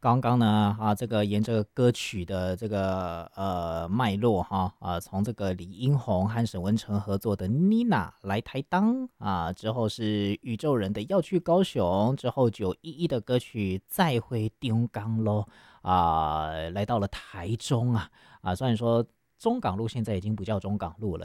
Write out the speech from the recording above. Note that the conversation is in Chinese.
刚刚呢，这个沿着歌曲的这个脉络从这个李英宏和沈文程合作的《Nina》来台当之后是宇宙人的要去高雄，之后911的歌曲再会中港咯来到了台中虽然说中港路现在已经不叫中港路了，